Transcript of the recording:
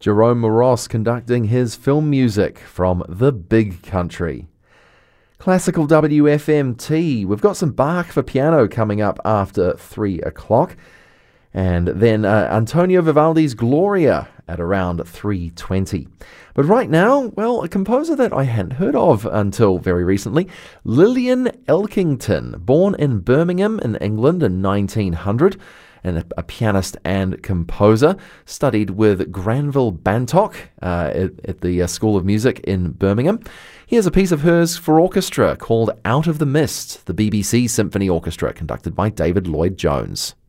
Jerome Moross conducting his film music from The Big Country. Classical WFMT, we've got some Bach for piano coming up after 3 o'clock. And then Antonio Vivaldi's Gloria at around 3:20. But right now, well, a composer that I hadn't heard of until very recently, Lillian Elkington, born in Birmingham in England in 1900, and a pianist and composer, studied with Granville Bantock at the School of Music in Birmingham. Here's a piece of hers for orchestra called Out of the Mist, the BBC Symphony Orchestra, conducted by David Lloyd-Jones.